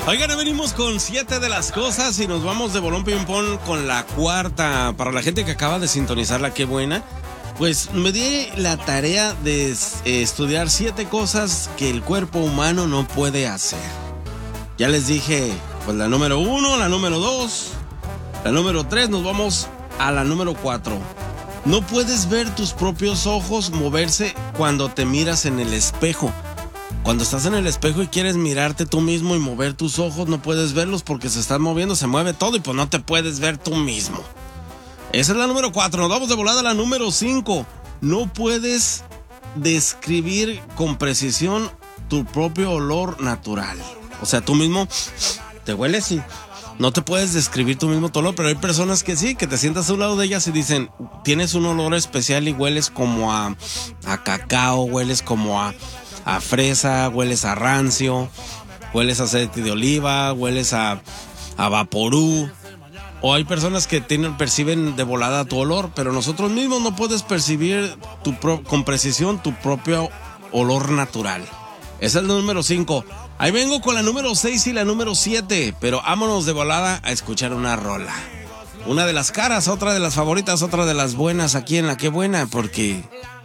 Oigan, venimos con 7 de las cosas y nos vamos de bolón ping pong con la cuarta. Para la gente que acaba de sintonizarla, qué buena. Pues me di la tarea de estudiar 7 cosas que el cuerpo humano no puede hacer. Ya les dije, pues la número 1, la número 2, la número 3, nos vamos a la número 4. No puedes ver tus propios ojos moverse cuando te miras en el espejo. Cuando estás en el espejo y quieres mirarte tú mismo y mover tus ojos, no puedes verlos porque se están moviendo, se mueve todo y pues no te puedes ver tú mismo. Esa es la número 4. Nos vamos de volada a la número 5. No puedes describir con precisión tu propio olor natural. O sea, tú mismo te hueles y no te puedes describir tú mismo tu olor, pero hay personas que sí, que te sientas a un lado de ellas y dicen, tienes un olor especial y hueles como a cacao, hueles como a fresa, hueles a rancio, hueles a aceite de oliva, hueles a vaporú. O hay personas que perciben de volada tu olor, pero nosotros mismos no puedes percibir con precisión tu propio olor natural. Esa es la número 5. Ahí vengo con la número 6 y la número 7, pero vámonos de volada a escuchar una rola. Una de las caras, otra de las favoritas, otra de las buenas aquí en La Qué Buena, porque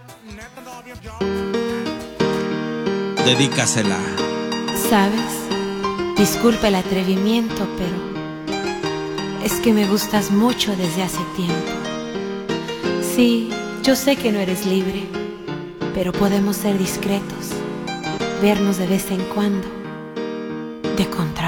dedícasela. ¿Sabes? Disculpa el atrevimiento, pero es que me gustas mucho desde hace tiempo. Sí, yo sé que no eres libre, pero podemos ser discretos, vernos de vez en cuando, de contacto.